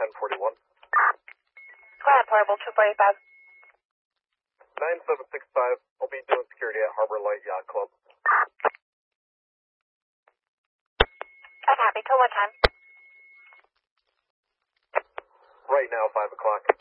1041. Go ahead, Portable 245. 9765. I'll be doing security at Harbor Light Yacht Club. I copy. Till what time? Right now, 5 o'clock.